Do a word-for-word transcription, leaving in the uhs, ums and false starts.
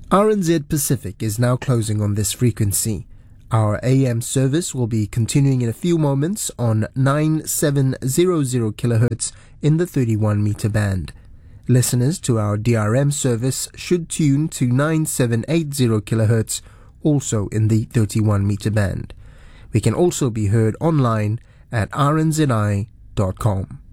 R N Z Pacific is now closing on this frequency. Our A M service will be continuing in a few moments on nine seven hundred kilohertz in the thirty-one meter band. Listeners to our D R M service should tune to nine seven eight zero kilohertz, also in the thirty-one meter band. We can also be heard online at r n z i dot com.